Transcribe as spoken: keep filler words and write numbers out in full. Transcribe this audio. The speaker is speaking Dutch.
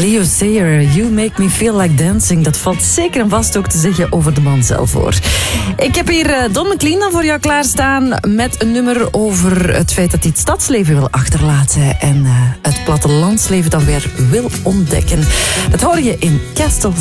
Leo Sayer, You Make Me Feel Like Dancing. Dat valt zeker en vast ook te zeggen over de man zelf, hoor. Ik heb hier uh, Don McLean dan voor jou klaarstaan met een nummer over het feit dat hij het stadsleven wil achterlaten en uh, het plattelandsleven dan weer wil ontdekken. Dat hoor je in Castles